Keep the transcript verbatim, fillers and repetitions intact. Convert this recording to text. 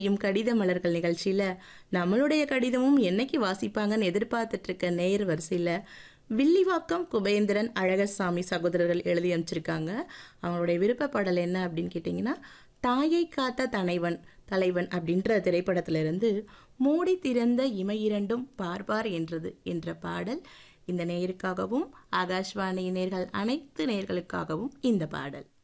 யும் கடித மலர்கள் நிகழ்ச்சியில நம்மளுடைய கடிதமும் என்னைக்கு வாசிப்பாங்கன்னு எதிர்பார்த்துட்டு இருக்க நேயர் வரிசையில வில்லிவாக்கம் குபேந்திரன் அழகசாமி சகோதரர்கள் எழுதி அனுப்பிச்சிருக்காங்க. அவங்களுடைய விருப்ப பாடல் என்ன அப்படின்னு கேட்டிங்கன்னா, தாயை காத்த தலைவன் தலைவன் அப்படின்ற திரைப்படத்துல இருந்து மூடி திறந்த இமையிரண்டும் பார்பார் என்றது என்ற பாடல். இந்த நேயருக்காகவும் ஆகாஷ்வாணி நேயர்கள் அனைத்து நேயர்களுக்காகவும் இந்த பாடல்.